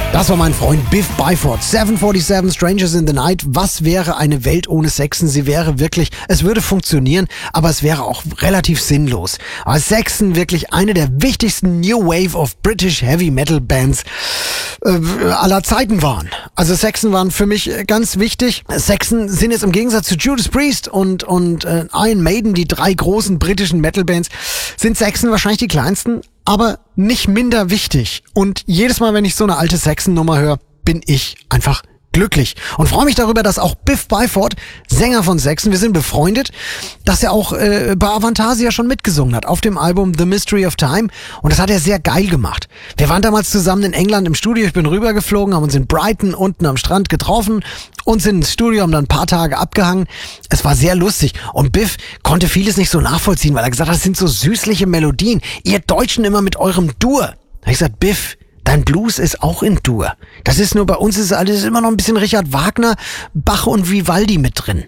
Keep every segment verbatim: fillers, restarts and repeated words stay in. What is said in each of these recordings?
Das war mein Freund Biff Byford. sieben siebenundvierzig, Strangers in the Night. Was wäre eine Welt ohne Saxon? Sie wäre wirklich, es würde funktionieren, aber es wäre auch relativ sinnlos. Aber Saxon wirklich eine der wichtigsten New Wave of British Heavy Metal Bands äh, aller Zeiten waren. Also Saxon waren für mich ganz wichtig. Saxon sind jetzt im Gegensatz zu Judas Priest und, und äh, Iron Maiden, die drei großen britischen Metal Bands, sind Saxon wahrscheinlich die kleinsten, aber nicht minder wichtig. Und jedes Mal, wenn ich so eine alte Saxon-Nummer höre, bin ich einfach glücklich und freue mich darüber, dass auch Biff Byford, Sänger von Saxon, wir sind befreundet, dass er auch äh, bei Avantasia schon mitgesungen hat auf dem Album The Mystery of Time, und das hat er sehr geil gemacht. Wir waren damals zusammen in England im Studio, ich bin rübergeflogen, haben uns in Brighton unten am Strand getroffen und sind ins Studio, haben dann ein paar Tage abgehangen. Es war sehr lustig und Biff konnte vieles nicht so nachvollziehen, weil er gesagt hat, das sind so süßliche Melodien. Ihr Deutschen immer mit eurem Dur. Da habe ich gesagt, Biff, dein Blues ist auch in Dur. Das ist nur, bei uns ist alles immer noch ein bisschen Richard Wagner, Bach und Vivaldi mit drin.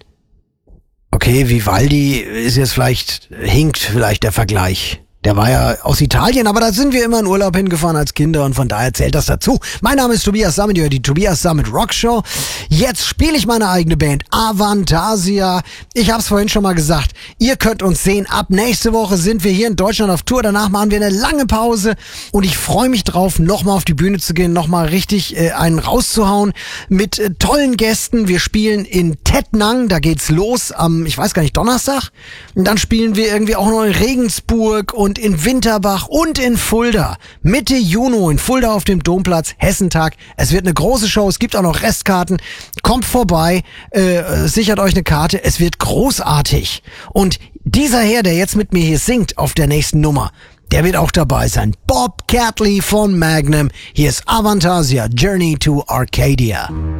Okay, Vivaldi ist jetzt vielleicht, hinkt vielleicht der Vergleich. Der war ja aus Italien, aber da sind wir immer in Urlaub hingefahren als Kinder und von daher zählt das dazu. Mein Name ist Tobias Sammet, ihr hört die Tobias Sammet Rock Show. Jetzt spiele ich meine eigene Band, Avantasia. Ich habe es vorhin schon mal gesagt, ihr könnt uns sehen. Ab nächste Woche sind wir hier in Deutschland auf Tour. Danach machen wir eine lange Pause und ich freue mich drauf, nochmal auf die Bühne zu gehen, nochmal richtig äh, einen rauszuhauen mit äh, tollen Gästen. Wir spielen in Tettnang, da geht's los am, ich weiß gar nicht, Donnerstag. Und dann spielen wir irgendwie auch noch in Regensburg und in Winterbach und in Fulda. Mitte Juni in Fulda auf dem Domplatz, Hessentag. Es wird eine große Show, es gibt auch noch Restkarten. Kommt vorbei, äh, sichert euch eine Karte, es wird großartig. Und dieser Herr, der jetzt mit mir hier singt auf der nächsten Nummer, der wird auch dabei sein. Bob Catley von Magnum. Hier ist Avantasia, Journey to Arcadia.